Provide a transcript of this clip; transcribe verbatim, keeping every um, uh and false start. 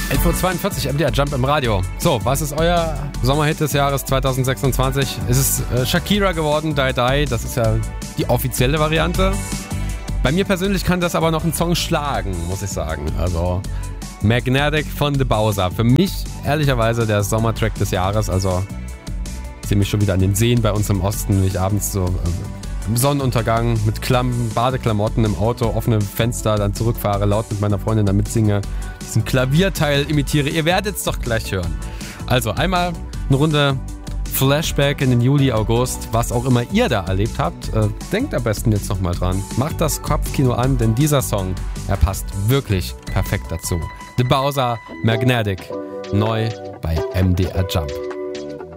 elf Uhr zweiundvierzig, M D R Jump im Radio. So, was ist euer Sommerhit des Jahres zwanzig sechsundzwanzig? Es ist äh, Shakira geworden, Die Die. Das ist ja die offizielle Variante. Bei mir persönlich kann das aber noch einen Song schlagen, muss ich sagen. Also Magnetic von The Bowser. Für mich ehrlicherweise der Sommertrack des Jahres. Also ich sehe mich schon wieder an den Seen bei uns im Osten, wie ich abends so äh, im Sonnenuntergang mit Klamm, Badeklamotten im Auto, offene Fenster, dann zurückfahre, laut mit meiner Freundin damit singe, diesen Klavierteil imitiere. Ihr werdet es doch gleich hören. Also einmal eine Runde Flashback in den Juli, August, was auch immer ihr da erlebt habt. Äh, denkt am besten jetzt nochmal dran. Macht das Kopfkino an, denn dieser Song, er passt wirklich perfekt dazu. The Bowser, Magnetic, neu bei M D R Jump.